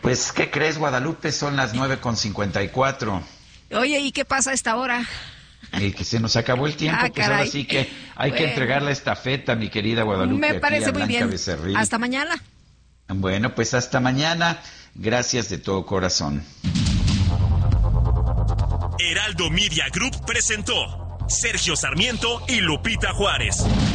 Pues, ¿qué crees, Guadalupe? Son las 9:54. Oye, ¿y qué pasa a esta hora? Que se nos acabó el tiempo, pues ahora sí que hay que entregar la estafeta, mi querida Guadalupe. Me parece muy bien. Becerril. Hasta mañana. Bueno, pues hasta mañana. Gracias de todo corazón. Heraldo Media Group presentó Sergio Sarmiento y Lupita Juárez.